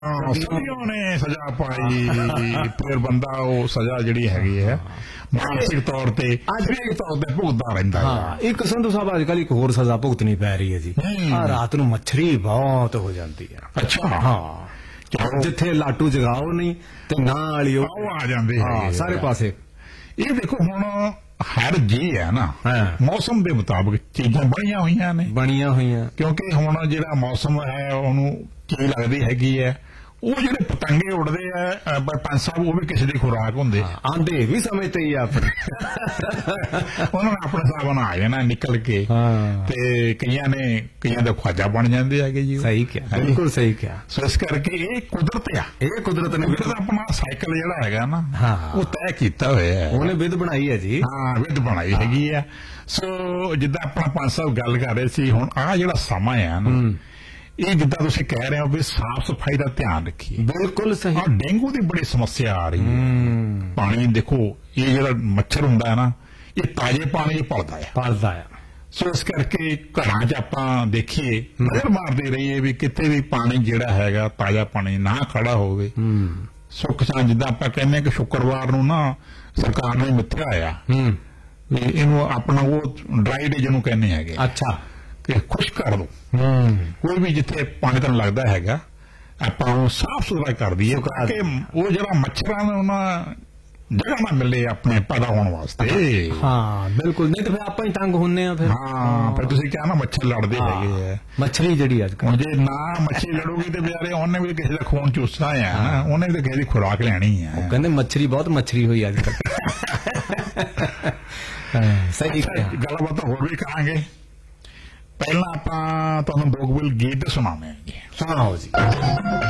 ਸਦੀਆਂ ਨੇ ਸਜ਼ਾ ਪਾਈ, ਫਿਰ ਬੰਦਾ ਉਹ ਸਜ਼ਾ ਜਿਹੜੀ ਹੈਗੀ ਹੈ ਮਾਨਸਿਕ ਤੌਰ ਤੇ ਸਰੀਰਕ ਤੌਰ ਤੇ ਭੁਗਤਦਾ ਰਹਿੰਦਾ ਹੈ। ਇੱਕ ਸੰਧੂ ਸਾਹਿਬ ਅੱਜ ਕੱਲ ਇੱਕ ਹੋਰ ਸਜ਼ਾ ਭੁਗਤਣੀ ਪੈ ਰਹੀ ਹੈ ਜੀ, ਰਾਤ ਨੂੰ ਮੱਛਰੀ ਬਹੁਤ ਹੋ ਜਾਂਦੀ ਹੈ। ਅੱਛਾ, ਹਾਂ, ਜਿੱਥੇ ਲਾਟੂ ਜਗਾਓ ਨਹੀਂ ਤੇ ਨਾਲ ਵਾਲੀ ਉਹ ਆ ਜਾਂਦੇ ਹੈ ਸਾਰੇ ਪਾਸੇ। ਇਹ ਦੇਖੋ ਹੁਣ ਹਰ ਜੀ ਹੈ ਨਾ, ਮੌਸਮ ਦੇ ਮੁਤਾਬਕ ਚੀਜ਼ਾਂ ਬਣੀਆਂ ਹੋਈਆਂ ਕਿਉਂਕਿ ਹੁਣ ਜਿਹੜਾ ਮੌਸਮ ਹੈ ਉਹਨੂੰ ਕੀ ਲੱਗਦੀ ਹੈਗੀ ਹੈ, ਉਹ ਜਿਹੜੇ ਪਤੰਗੇ ਉੜਦੇ ਆ ਪੰਜ ਸਾਹਿਬ ਉਹ ਵੀ ਕਿਸੇ ਦੀ ਖੁਰਾਕ ਹੁੰਦੇ ਆਂਦੇ ਵੀ ਸਮਝਦੇ ਹੀ ਆਪਣੇ ਉਹਨਾਂ ਨੇ ਆਪਣੇ ਹਿਸਾਬ ਨਾਲ ਆ ਜਾਣਾ ਨਿਕਲ ਕੇ ਤੇ ਕਈਆਂ ਦੇ ਖਵਾਜਾ ਬਣ ਜਾਂਦੇ ਹੈਗੇ ਜੀ। ਸਹੀ ਕਿਹਾ, ਬਿਲਕੁਲ ਸਹੀ ਕਿਹਾ। ਸੋ ਇਸ ਕਰਕੇ ਇਹ ਕੁਦਰਤ ਆ, ਇਹ ਕੁਦਰਤ ਨੇ ਆਪਣਾ ਸਾਈਕਲ ਜਿਹੜਾ ਹੈਗਾ ਨਾ ਉਹ ਤੈਅ ਕੀਤਾ ਹੋਇਆ ਹੈ, ਉਹਨੇ ਵਿਧ ਬਣਾਈ ਹੈ ਜੀ। ਹਾਂ, ਵਿਧ ਬਣਾਈ ਹੈਗੀ ਆ। ਸੋ ਜਿੱਦਾਂ ਆਪਣਾ ਪੰਜ ਸਾਹਿਬ ਗੱਲ ਕਰ ਰਹੇ ਸੀ, ਹੁਣ ਆਹ ਜਿਹੜਾ ਸਮਾਂ ਆ ਨਾ ਇਹ ਜਿੱਦਾਂ ਤੁਸੀਂ ਕਹਿ ਰਹੇ ਹੋ ਵੀ ਸਾਫ਼ ਸਫਾਈ ਦਾ ਧਿਆਨ ਰੱਖੀਏ। ਬਿਲਕੁਲ ਸਹੀ। ਡੇਂਗੂ ਦੀ ਬੜੀ ਸਮੱਸਿਆ ਆ ਰਹੀ ਹੈ। ਪਾਣੀ ਦੇਖੋ, ਇਹ ਜਿਹੜਾ ਮੱਛਰ ਹੁੰਦਾ ਹੈ ਨਾ ਇਹ ਤਾਜ਼ੇ ਪਾਣੀ 'ਚ ਪਲਦਾ ਹੈ। ਸੋ ਇਸ ਕਰਕੇ ਘਰਾਂ 'ਚ ਆਪਾਂ ਦੇਖੀਏ, ਨਜ਼ਰ ਮਾਰਦੇ ਰਹੀਏ ਵੀ ਕਿਤੇ ਵੀ ਪਾਣੀ ਜਿਹੜਾ ਹੈਗਾ ਤਾਜ਼ਾ ਪਾਣੀ ਨਾ ਖੜਾ ਹੋਵੇ। ਸੁੱਖ ਸਾਂ ਜਿੱਦਾਂ ਆਪਾਂ ਕਹਿੰਦੇ ਹਾਂ ਕਿ ਸ਼ੁੱਕਰਵਾਰ ਨੂੰ ਨਾ ਸਰਕਾਰ ਨੇ ਮਿੱਥਿਆ ਆ ਵੀ ਇਹਨੂੰ ਆਪਣਾ ਉਹ ਡਰਾਈ ਡੇ ਜਿਹਨੂੰ ਕਹਿੰਦੇ ਹੈਗੇ, ਅੱਛਾ, ਕਿ ਖੁਸ਼ਕ ਕਰ ਦੋ। ਕੋਈ ਵੀ ਜਿੱਥੇ ਪਾਣੀ ਤੁਹਾਨੂੰ ਲੱਗਦਾ ਹੈਗਾ ਆਪਾਂ ਉਹ ਸਾਫ਼ ਸੁਥਰਾ ਕਰ ਦਈਏ ਕਿ ਉਹ ਜਿਹੜਾ ਮੱਛਰਾਂ ਨੂੰ ਨਾ ਜਗ੍ਹਾ ਨਾ ਮਿਲੇ ਆਪਣੇ ਪੈਦਾ ਹੋਣ ਵਾਸਤੇ। ਹਾਂ ਬਿਲਕੁਲ, ਨਹੀਂ ਤਾਂ ਫਿਰ ਆਪਾਂ ਹੀ ਤੰਗ ਹੁੰਨੇ ਆ। ਫਿਰ ਤੁਸੀਂ ਕਿਹਾ ਨਾ ਮੱਛਰ ਲੜਦੇ ਹੈਗੇ ਆ, ਮੱਛਰੀ ਜਿਹੜੀ ਅੱਜ ਕੱਲ੍ਹ ਜੇ ਨਾ ਮੱਛੀ ਲੜੂਗੀ ਤੇ ਵਿਚਾਰੇ ਉਹਨੇ ਵੀ ਕਿਸੇ ਦਾ ਖੂਨ ਚੂਸਣਾ ਆ ਨਾ, ਉਹਨੇ ਵੀ ਕਿਸੇ ਦੀ ਖੁਰਾਕ ਲੈਣੀ ਆ। ਕਹਿੰਦੇ ਮੱਛਰੀ ਬਹੁਤ ਮੱਛਰੀ ਹੋਈ ਅੱਜ ਕੱਲ੍ਹ। ਸਹੀ ਗੱਲਬਾਤ ਹੋਰ ਵੀ ਕਰਾਂਗੇ, ਪਹਿਲਾਂ ਆਪਾਂ ਤੁਹਾਨੂੰ ਦੋ ਗੀਤ ਸੁਣਾਵਾਂਗੇ। ਸੁਣਾਓ ਜੀ।